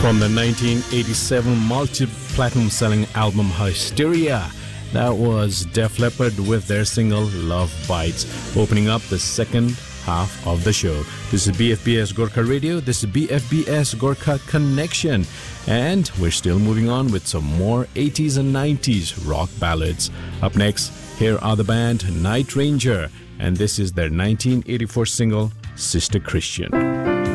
From the 1987 multi-platinum selling album Hysteria, that was Def Leppard with their single Love Bites, opening up the second half of the show. This is BFBS Gorkha Radio, this is BFBS Gorkha Connection, and we're still moving on with some more 80s and 90s rock ballads. Up next, here are the band Night Ranger, and this is their 1984 single, Sister Christian.